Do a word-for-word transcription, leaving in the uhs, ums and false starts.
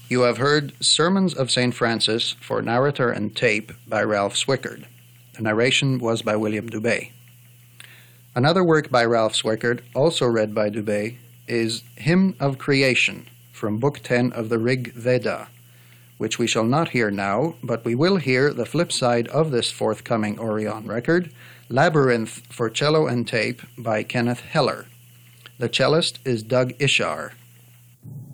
You have heard Sermons of Saint Francis for narrator and tape by Ralph Swickard. The narration was by William Dubé. Another work by Ralph Swickard, also read by Dubé, is Hymn of Creation from Book ten of the Rig Veda, which we shall not hear now, but we will hear the flip side of this forthcoming Orion record, Labyrinth for Cello and Tape by Kenneth Heller. The cellist is Doug Ishar.